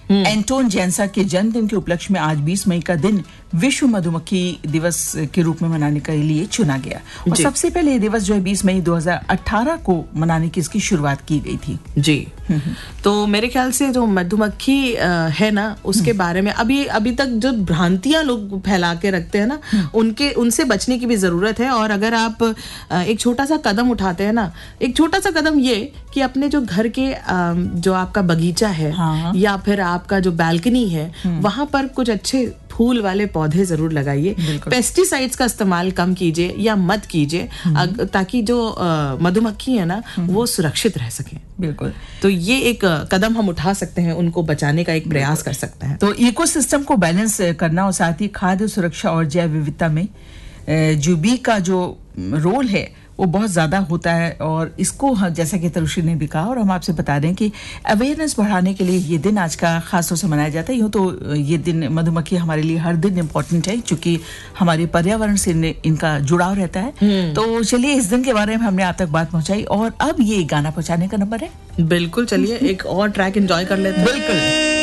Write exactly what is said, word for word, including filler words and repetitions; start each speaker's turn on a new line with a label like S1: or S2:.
S1: Anton जेंसा के जन्मदिन के उपलक्ष्य में आज बीस मई का दिन विश्व मधुमक्खी दिवस के रूप में मनाने के लिए चुना गया। और सबसे पहले ये दिवस जो है बीस मई दो हज़ार अठारह को मनाने की इसकी शुरुआत की गई थी।
S2: जी। तो मेरे ख्याल से जो मधुमक्खी है ना, उसके बारे में अभी अभी तक जो भ्रांतियां लोग फैला के रखते हैं ना, उनके उनसे बचने की भी जरूरत है। और अगर आप एक छोटा सा कदम उठाते हैं ना, एक छोटा सा कदम ये कि अपने जो घर के जो आपका बगीचा है, हाँ। या फिर आपका जो बालकनी है, वहां पर कुछ अच्छे फूल वाले पौधे जरूर लगाइए। पेस्टिसाइड्स का इस्तेमाल कम कीजिए या मत कीजिए, ताकि जो मधुमक्खी है ना वो सुरक्षित रह सके।
S1: बिल्कुल।
S2: तो ये एक कदम हम उठा सकते हैं, उनको बचाने का एक प्रयास कर सकते हैं।
S1: तो इकोसिस्टम को बैलेंस करना और साथ ही खाद्य सुरक्षा और जैव विविधता में जो बी का जो रोल है वो बहुत ज़्यादा होता है। और इसको जैसा कि तरुषी ने भी कहा, और हम आपसे बता दें कि अवेयरनेस बढ़ाने के लिए ये दिन आज का खास तौर से मनाया जाता है। यूँ तो ये दिन मधुमक्खी हमारे लिए हर दिन इम्पोर्टेंट है, क्योंकि हमारे पर्यावरण से इनका जुड़ाव रहता है। तो चलिए, इस दिन के बारे में हमने आप तक बात पहुंचाई, और अब ये गाना पहुंचाने का नंबर है।
S2: बिल्कुल, चलिए एक और ट्रैक एंजॉय कर लेते हैं।
S1: बिल्कुल।